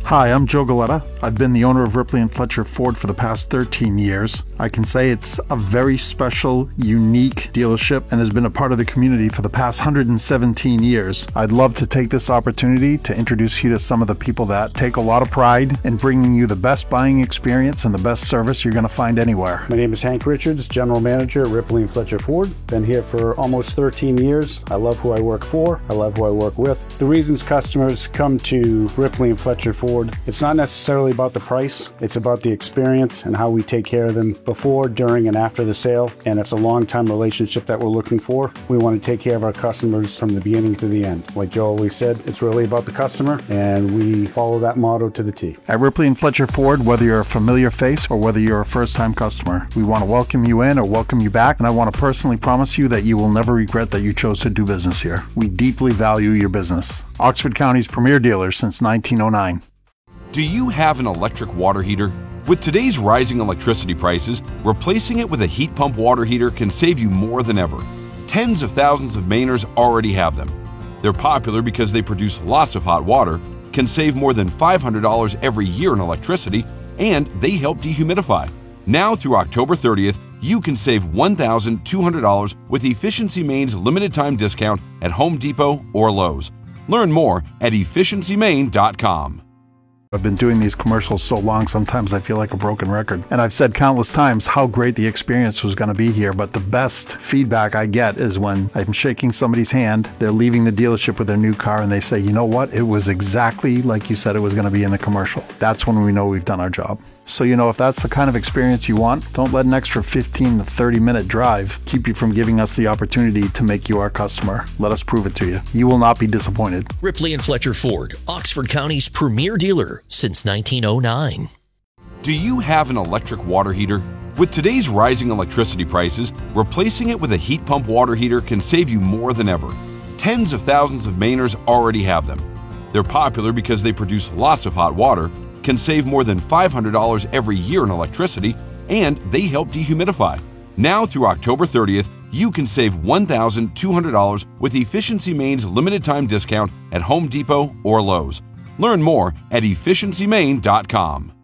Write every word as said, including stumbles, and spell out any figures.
Hi, I'm Joe Galetta. I've been the owner of Ripley and Fletcher Ford for the past thirteen years. I can say it's a very special, unique dealership and has been a part of the community for the past one hundred seventeen years. I'd love to take this opportunity to introduce you to some of the people that take a lot of pride in bringing you the best buying experience and the best service you're going to find anywhere. My name is Hank Richards, General Manager at Ripley and Fletcher Ford. Been here for almost thirteen years. I love who I work for. I love who I work with. The reasons customers come to Ripley and Fletcher Ford, it's not necessarily about the price, it's about the experience and how we take care of them before, during, and after the sale, and it's a long-time relationship that we're looking for. We want to take care of our customers from the beginning to the end. Like Joe always said, it's really about the customer, and we follow that motto to the T. At Ripley and Fletcher Ford, whether you're a familiar face or whether you're a first-time customer, we want to welcome you in or welcome you back, and I want to personally promise you that you will never regret that you chose to do business here. We deeply value your business. Oxford County's premier dealer since nineteen oh nine. Do you have an electric water heater? With today's rising electricity prices, replacing it with a heat pump water heater can save you more than ever. Tens of thousands of Mainers already have them. They're popular because they produce lots of hot water, can save more than five hundred dollars every year in electricity, and they help dehumidify. Now through October thirtieth, you can save one thousand two hundred dollars with Efficiency Maine's limited time discount at Home Depot or Lowe's. Learn more at efficiency maine dot com. I've been doing these commercials so long, sometimes I feel like a broken record. And I've said countless times how great the experience was going to be here, but the best feedback I get is when I'm shaking somebody's hand, they're leaving the dealership with their new car, and they say, you know what, it was exactly like you said it was going to be in the commercial. That's when we know we've done our job. So, you know, if that's the kind of experience you want, don't let an extra fifteen to thirty minute drive keep you from giving us the opportunity to make you our customer. Let us prove it to you. You will not be disappointed. Ripley and Fletcher Ford, Oxford County's premier dealer since nineteen oh nine. Do you have an electric water heater? With today's rising electricity prices, replacing it with a heat pump water heater can save you more than ever. Tens of thousands of Mainers already have them. They're popular because they produce lots of hot water, can save more than five hundred dollars every year in electricity, and they help dehumidify. Now through October thirtieth, you can save one thousand two hundred dollars with Efficiency Maine's limited time discount at Home Depot or Lowe's. Learn more at efficiency maine dot com.